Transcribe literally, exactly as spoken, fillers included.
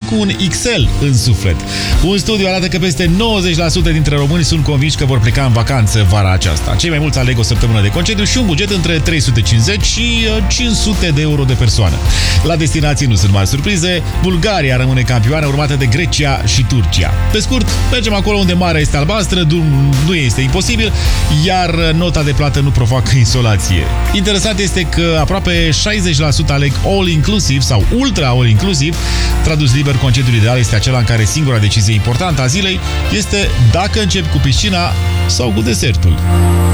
cu un X L în suflet. Un studiu arată că peste nouăzeci la sută dintre români sunt convinși că vor pleca în vacanță vara aceasta. Cei mai mulți aleg o săptămână de concediu și un buget între trei sute cincizeci și cinci sute de euro de persoană. La destinații nu sunt mari surprize. Bulgaria rămâne campioană, urmată de Grecia și Turcia. Pe scurt, mergem acolo unde marea este albastră, nu este imposibil, iar nota de plată nu provoacă insolație. Interesant este că aproape șaizeci la sută aleg all-inclusiv sau ultra-all-inclusiv. Tradus liber, concediul ideal este acela în care singura decizie importantă a zilei este dacă încep cu piscina sau cu desertul.